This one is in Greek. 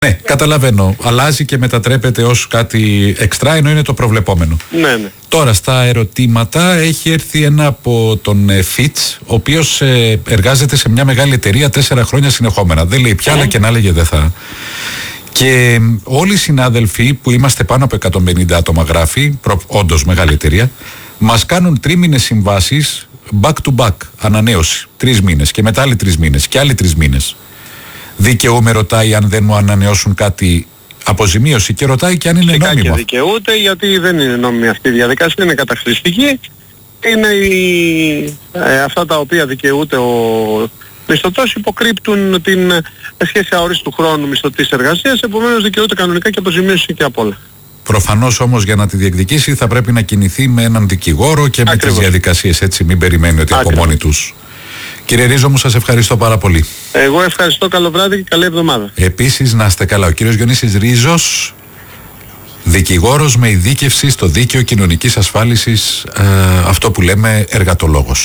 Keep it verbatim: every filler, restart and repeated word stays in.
Ναι, καταλαβαίνω. Αλλάζει και μετατρέπεται ως κάτι εξτρά, ενώ είναι το προβλεπόμενο. Ναι, ναι. Τώρα στα ερωτήματα έχει έρθει ένα από τον Φιτς, ο οποίος ε, εργάζεται σε μια μεγάλη εταιρεία τέσσερα χρόνια συνεχόμενα. Δεν λέει πια, αλλά και να έλεγε δεν θα. Και όλοι οι συνάδελφοι που είμαστε πάνω από εκατόν πενήντα άτομα, γράφει, όντως μεγάλη εταιρεία, μας κάνουν τρίμηνες συμβάσεις back to back, ανανέωση. Τρεις μήνες και μετά άλλοι τρεις μήνες και άλλοι τρεις μήνες. Δικαιούμαι, ρωτάει, αν δεν μου ανανεώσουν κάτι, αποζημίωση, και ρωτάει και αν είναι Φυσικά νόμιμο. Και δικαιούται, γιατί δεν είναι νόμιμη αυτή η διαδικασία, είναι καταχρηστική. Είναι η, ε, αυτά τα οποία δικαιούται ο μισθωτός υποκρύπτουν την σχέση αορίστου χρόνου μισθωτής εργασίας, επομένως δικαιούται κανονικά και αποζημίωση και απ' όλα. Προφανώς όμως για να τη διεκδικήσει θα πρέπει να κινηθεί με έναν δικηγόρο και Ακριβώς. με τις διαδικασίες, έτσι, μην περιμένει ότι Ακριβώς. από μόνοι τους. Κύριε Ρίζο μου, σας ευχαριστώ πάρα πολύ. Εγώ ευχαριστώ, καλό βράδυ και καλή εβδομάδα. Επίσης να είστε καλά. Ο κύριος Διονύσης Ρίζος, δικηγόρος με ειδίκευση στο δίκαιο κοινωνικής ασφάλισης, ε, αυτό που λέμε εργατολόγος.